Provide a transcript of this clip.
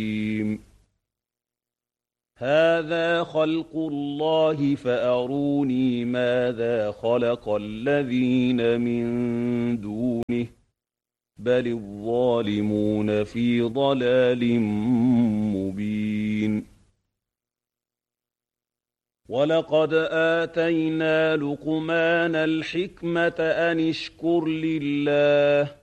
هَٰذَا خَلْقُ اللَّهِ فَأَرُونِي مَاذَا خَلَقَ الَّذِينَ مِن دُونِهِ ۚ بَلِ الظَّالِمُونَ فِي ضَلَالٍ مُّبِينٍ وَلَقَدْ آتَيْنَا لُقْمَانَ الْحِكْمَةَ أَنِ اشْكُرْ لِلَّهِ